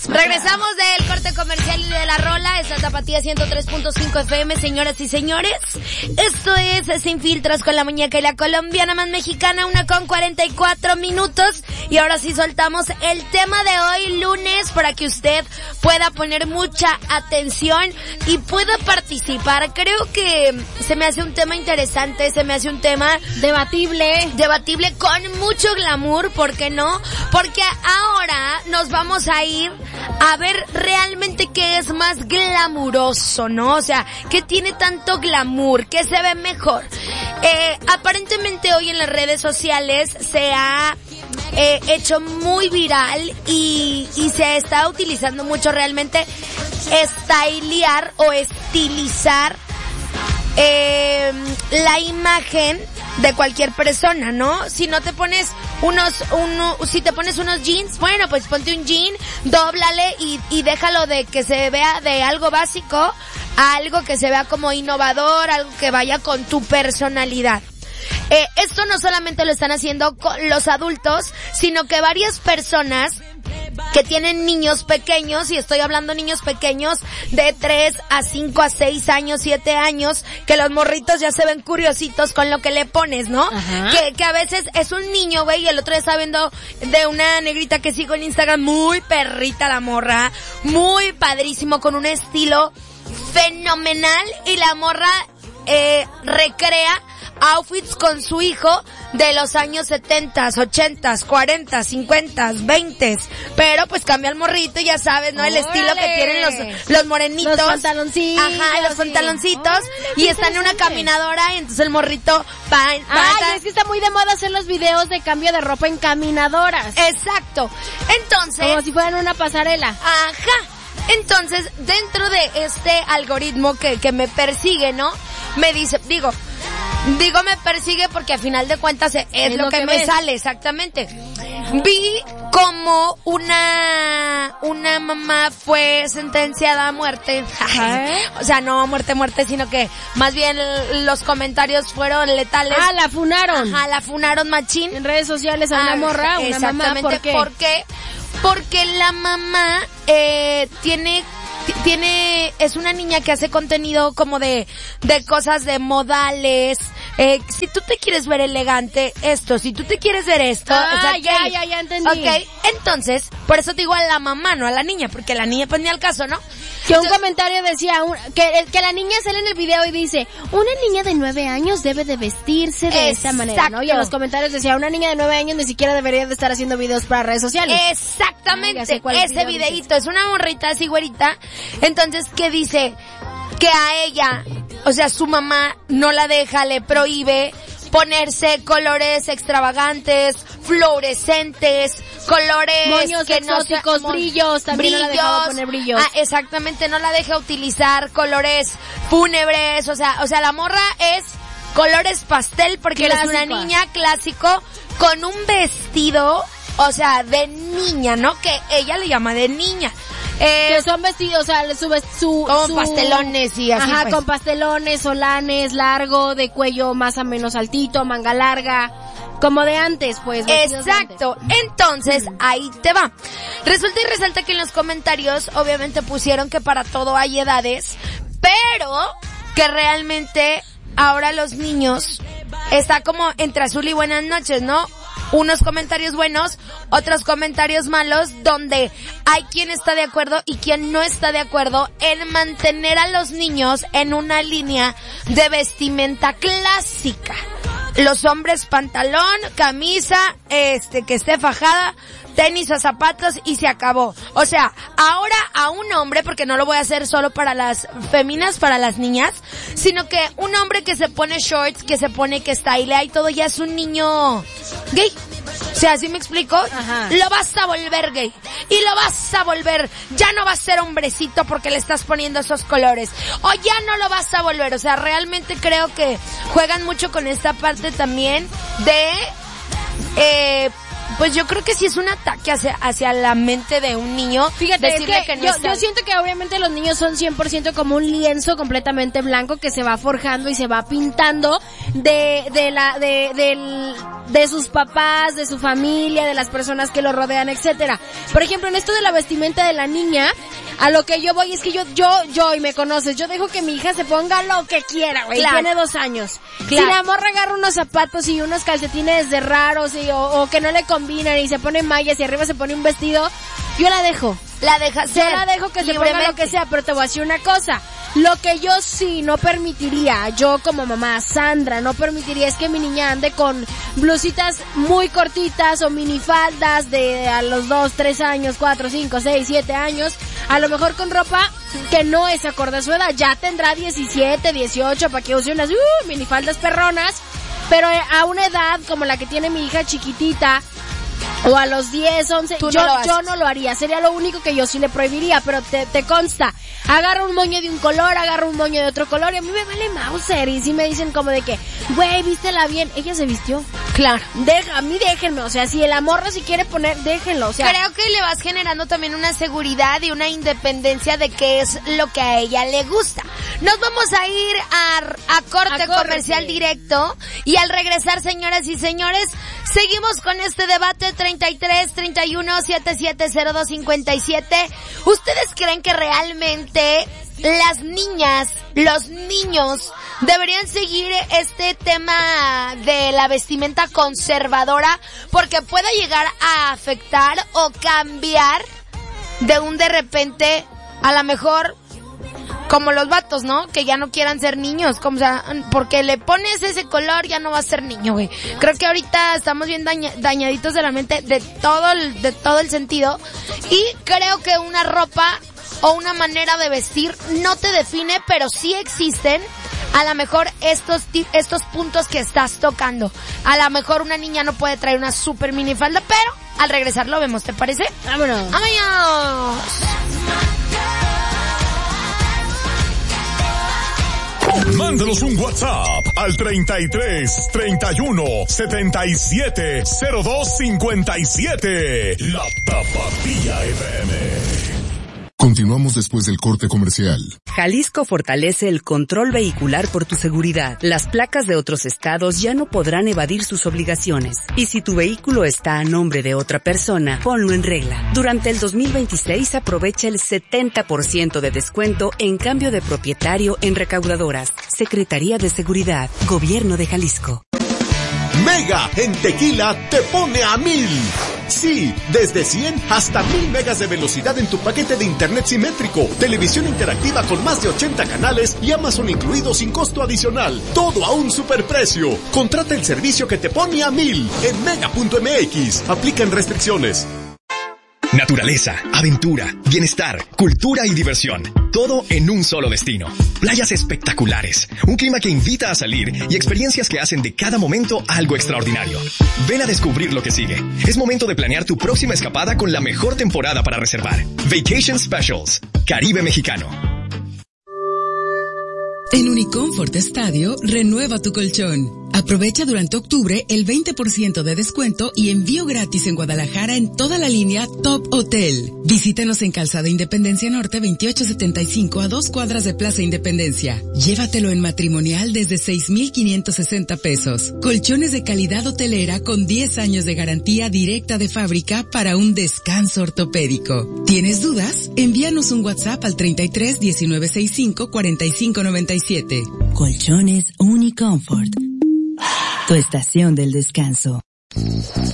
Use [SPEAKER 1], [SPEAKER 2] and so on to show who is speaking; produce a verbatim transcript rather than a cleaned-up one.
[SPEAKER 1] Regresamos del corte comercial y de la rola. Esta Tapatía ciento tres punto cinco F M, señoras y señores. Esto es Sin Filtros con la muñeca y la colombiana más mexicana, una con cuarenta y cuatro minutos. Y ahora sí soltamos el tema de hoy, lunes, para que usted pueda poner mucha atención y pueda participar. Creo que se me hace un tema interesante, se me hace un tema
[SPEAKER 2] debatible,
[SPEAKER 1] debatible con mucho glamour, ¿por qué no? Porque ahora nos vamos a ir a ver realmente qué es más glamuroso, ¿no? O sea, ¿qué tiene tanto glamour? ¿Qué se ve mejor? Eh, aparentemente hoy en las redes sociales se ha eh, hecho muy viral y, y se está utilizando mucho realmente stylear o estilizar eh, la imagen de cualquier persona, ¿no? Si no te pones unos, uno, si te pones unos jeans, bueno, pues ponte un jean, dóblale y, y déjalo de que se vea de algo básico a algo que se vea como innovador, algo que vaya con tu personalidad. Eh, esto no solamente lo están haciendo con los adultos, sino que varias personas que tienen niños pequeños, y estoy hablando niños pequeños de tres a cinco a seis años, siete años, que los morritos ya se ven curiositos con lo que le pones, ¿no? Que, que a veces es un niño, güey, y el otro día estaba viendo de una negrita que sigo en Instagram, muy perrita la morra, muy padrísimo, con un estilo fenomenal, y la morra eh, recrea outfits con su hijo de los años setentas, ochentas, cuarentas, cincuentas, veintes, pero pues cambia el morrito y ya sabes, ¿no? El
[SPEAKER 2] ¡Órale!
[SPEAKER 1] estilo que tienen los los morenitos.
[SPEAKER 2] Los pantaloncitos.
[SPEAKER 1] Ajá, los
[SPEAKER 2] sí.
[SPEAKER 1] pantaloncitos.
[SPEAKER 2] ¡Órale,
[SPEAKER 1] Y están en una caminadora y entonces el morrito va, va
[SPEAKER 2] Ay, es que está muy de moda hacer los videos de cambio de ropa en caminadoras.
[SPEAKER 1] Exacto. Entonces,
[SPEAKER 2] como si fueran una pasarela.
[SPEAKER 1] Ajá. Entonces, dentro de este algoritmo que, que me persigue, ¿no? Me dice, digo, digo me persigue porque a final de cuentas es, es lo, lo que, que me ves. Sale, exactamente. Vi como una, una mamá fue sentenciada a muerte.
[SPEAKER 2] ¿Eh?
[SPEAKER 1] O sea, no muerte, muerte, sino que más bien los comentarios fueron letales.
[SPEAKER 2] Ah, la funaron.
[SPEAKER 1] Ajá, la funaron machín.
[SPEAKER 2] En redes sociales a una ah, morra, una mamá, ¿por qué?
[SPEAKER 1] ¿Por qué? Porque la mamá eh, tiene tiene es una niña que hace contenido como de de cosas de modales. Eh, si tú te quieres ver elegante, esto, si tú te quieres ver esto,
[SPEAKER 2] ah,
[SPEAKER 1] o sea,
[SPEAKER 2] ya,
[SPEAKER 1] okay,
[SPEAKER 2] ya, ya entendí.
[SPEAKER 1] Ok, entonces, por eso te digo a la mamá, no a la niña, porque la niña pues ni al caso, ¿no?
[SPEAKER 2] Que un comentario decía un, que, que la niña sale en el video y dice, una niña de nueve años debe de vestirse de
[SPEAKER 1] Exacto.
[SPEAKER 2] esta manera, ¿no? Y en los comentarios decía, una niña de nueve años ni siquiera debería de estar haciendo videos para redes sociales.
[SPEAKER 1] Exactamente,
[SPEAKER 2] Ay,
[SPEAKER 1] ese videíto, es una morrita así güerita, entonces, ¿qué dice? Que a ella, o sea, su mamá no la deja, le prohíbe ponerse colores extravagantes, fluorescentes, colores
[SPEAKER 2] moños
[SPEAKER 1] que
[SPEAKER 2] exóticos,
[SPEAKER 1] no se,
[SPEAKER 2] brillos, también
[SPEAKER 1] brillos,
[SPEAKER 2] no la dejaba poner brillos.
[SPEAKER 1] Ah, exactamente, no la deja utilizar colores fúnebres, o sea, o sea, la morra es colores pastel porque
[SPEAKER 2] Clásico.
[SPEAKER 1] Es una niña clásico con un vestido, o sea, de niña, ¿no? Que ella le llama de niña.
[SPEAKER 2] Eh, que son vestidos, o sea, su, su,
[SPEAKER 1] con
[SPEAKER 2] su,
[SPEAKER 1] pastelones y así.
[SPEAKER 2] Ajá,
[SPEAKER 1] pues.
[SPEAKER 2] con pastelones, solanes, largo, de cuello más o menos altito, manga larga, como de antes, pues.
[SPEAKER 1] Exacto.
[SPEAKER 2] Antes.
[SPEAKER 1] Entonces, mm. ahí te va. Resulta y resalta que en los comentarios, obviamente pusieron que para todo hay edades, pero que realmente ahora los niños está como entre azul y buenas noches, ¿no? Unos comentarios buenos, otros comentarios malos, donde hay quien está de acuerdo y quien no está de acuerdo en mantener a los niños en una línea de vestimenta clásica. Los hombres pantalón, camisa, este, que esté fajada, tenis o zapatos y se acabó. O sea, ahora a un hombre, porque no lo voy a hacer solo para las féminas, para las niñas, sino que un hombre que se pone shorts, que se pone que stylea y todo, ya es un niño gay. O sea, ¿sí me explico?
[SPEAKER 2] Ajá.
[SPEAKER 1] Lo vas a volver gay. Y lo vas a volver, ya no va a ser hombrecito porque le estás poniendo esos colores. O ya no lo vas a volver. O sea, realmente creo que juegan mucho con esta parte también de, eh, pues yo creo que sí es un ataque hacia, hacia la mente de un niño.
[SPEAKER 2] Fíjate,
[SPEAKER 1] decirle
[SPEAKER 2] es que,
[SPEAKER 1] que no
[SPEAKER 2] yo,
[SPEAKER 1] está...
[SPEAKER 2] yo siento que obviamente los niños son cien por ciento como un lienzo completamente blanco que se va forjando y se va pintando de, de la, de, del, de sus papás, de su familia, de las personas que lo rodean, etcétera. Por ejemplo, en esto de la vestimenta de la niña, a lo que yo voy es que yo, yo, yo, y me conoces, yo dejo que mi hija se ponga lo que quiera, güey,
[SPEAKER 1] Claro.
[SPEAKER 2] tiene dos años.
[SPEAKER 1] Claro.
[SPEAKER 2] Si la morra agarra unos zapatos y unos calcetines de raros y, o, o que no le combinan y se pone mallas y arriba se pone un vestido, yo la dejo.
[SPEAKER 1] La dejas
[SPEAKER 2] Yo
[SPEAKER 1] ser
[SPEAKER 2] la dejo que se ponga lo
[SPEAKER 1] libremente.
[SPEAKER 2] que sea, pero te voy a decir una cosa. Lo que yo sí no permitiría, yo como mamá, Sandra, no permitiría es que mi niña ande con blusitas muy cortitas o minifaldas de a los dos, tres años, cuatro, cinco, seis, siete años, a lo mejor con ropa que no es acorde a su edad. Ya tendrá diecisiete, dieciocho para que use unas uh, minifaldas perronas, pero a una edad como la que tiene mi hija chiquitita, o a los diez, once,
[SPEAKER 1] Tú no
[SPEAKER 2] yo,
[SPEAKER 1] lo haces.
[SPEAKER 2] yo no lo haría, sería lo único que yo sí le prohibiría, pero te, te consta, agarra un moño de un color, agarra un moño de otro color, y a mí me vale Mauser, y sí me dicen como de que, güey, vístela bien, ella se vistió.
[SPEAKER 1] Claro.
[SPEAKER 2] Deja, a mí déjenme, o sea, si el amorro si quiere poner, déjenlo, o sea.
[SPEAKER 1] Creo que le vas generando también una seguridad y una independencia de qué es lo que a ella le gusta. Nos vamos a ir a, a corte
[SPEAKER 2] A corte.
[SPEAKER 1] comercial directo y al regresar, señoras y señores, seguimos con este debate treinta y tres, treinta y uno, setenta y siete, cero dos, cincuenta y siete. ¿Ustedes creen que realmente las niñas, los niños deberían seguir este tema de la vestimenta conservadora porque pueda llegar a afectar o cambiar de un de repente, a lo mejor como los vatos, ¿no? Que ya no quieran ser niños, como o sea, porque le pones ese color ya no va a ser niño, güey. Creo que ahorita estamos bien daña, dañaditos de la mente de todo el, de todo el sentido, y creo que una ropa o una manera de vestir no te define, pero sí existen a lo mejor estos estos puntos que estás tocando. A lo mejor una niña no puede traer una super minifalda, pero al regresar lo vemos, ¿te parece?
[SPEAKER 2] Vámonos.
[SPEAKER 1] ¡Vámonos!
[SPEAKER 3] Mándanos un WhatsApp al treinta y tres, treinta y uno, setenta y siete, cero dos, cincuenta y siete. La Tapatía F M.
[SPEAKER 4] Continuamos después del corte comercial.
[SPEAKER 5] Jalisco fortalece el control vehicular por tu seguridad. Las placas de otros estados ya no podrán evadir sus obligaciones. Y si tu vehículo está a nombre de otra persona, ponlo en regla. Durante el dos mil veintiséis aprovecha el setenta por ciento de descuento en cambio de propietario en recaudadoras. Secretaría de Seguridad, Gobierno de Jalisco.
[SPEAKER 6] Mega en Tequila te pone a mil. Sí, desde cien hasta mil megas de velocidad en tu paquete de internet simétrico, televisión interactiva con más de ochenta canales y Amazon incluido sin costo adicional. Todo a un superprecio. Contrata el servicio que te pone a mil en mega punto m x. Aplican restricciones.
[SPEAKER 7] Naturaleza, aventura, bienestar, cultura y diversión. Todo en un solo destino. Playas espectaculares, un clima que invita a salir y experiencias que hacen de cada momento algo extraordinario. Ven a descubrir lo que sigue. Es momento de planear tu próxima escapada con la mejor temporada para reservar. Vacation Specials, Caribe Mexicano.
[SPEAKER 8] En Unicomfort Estadio, renueva tu colchón. Aprovecha durante octubre el veinte por ciento de descuento y envío gratis en Guadalajara en toda la línea Top Hotel. Visítanos en Calzada Independencia Norte veintiocho setenta y cinco a dos cuadras de Plaza Independencia. Llévatelo en matrimonial desde seis mil quinientos sesenta pesos. Colchones de calidad hotelera con diez años de garantía directa de fábrica para un descanso ortopédico. ¿Tienes dudas? Envíanos un WhatsApp al treinta y tres, diecinueve sesenta y cinco, cuarenta y cinco noventa y siete.
[SPEAKER 9] Colchones Unicomfort. Tu estación del descanso.